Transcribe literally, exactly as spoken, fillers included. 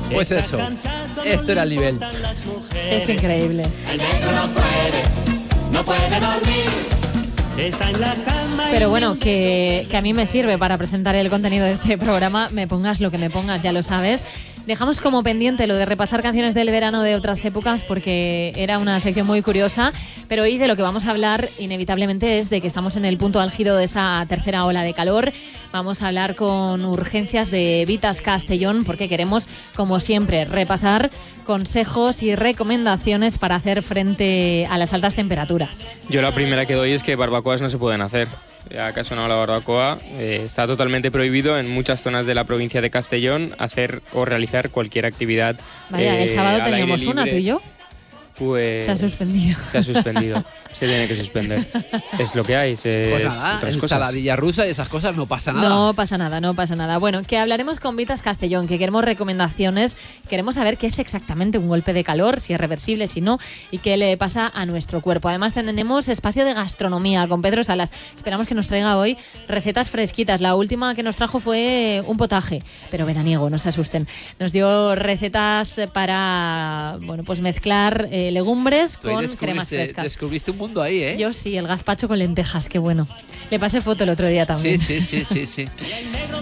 Pues eso, esto era el nivel. Es increíble. El negro no puede, no puede dormir. Está en la cama. Pero bueno, que, que a mí me sirve para presentar el contenido de este programa. Me pongas lo que me pongas, ya lo sabes. Dejamos como pendiente lo de repasar canciones del verano de otras épocas porque era una sección muy curiosa, pero hoy de lo que vamos a hablar inevitablemente es de que estamos en el punto álgido de esa tercera ola de calor. Vamos a hablar con urgencias de Vitas Castellón porque queremos, como siempre, repasar consejos y recomendaciones para hacer frente a las altas temperaturas. Yo la primera que doy es que barbacoas no se pueden hacer. Ya que ha sonado la barbacoa, eh, está totalmente prohibido en muchas zonas de la provincia de Castellón hacer o realizar cualquier actividad. Vaya, eh, el sábado al teníamos aire una, libre. tú y yo. Pues Se ha suspendido. Se ha suspendido. Se tiene que suspender. Es lo que hay. Se, Pues es nada, otras cosas. ensaladilla rusa y esas cosas no pasa nada. No pasa nada, no pasa nada. Bueno, que hablaremos con Vitas Castellón, que queremos recomendaciones, queremos saber qué es exactamente un golpe de calor, si es reversible, si no, y qué le pasa a nuestro cuerpo. Además tenemos espacio de gastronomía con Pedro Salas. Esperamos que nos traiga hoy recetas fresquitas. La última que nos trajo fue un potaje, pero veraniego, no se asusten. Nos dio recetas para, bueno, pues mezclar eh, legumbres Tú ahí con descubriste- cremas frescas. Descubriste un mundo ahí, ¿eh? Yo sí, el gazpacho con lentejas, qué bueno. Le pasé foto el otro día también. Sí, sí, sí, sí, sí.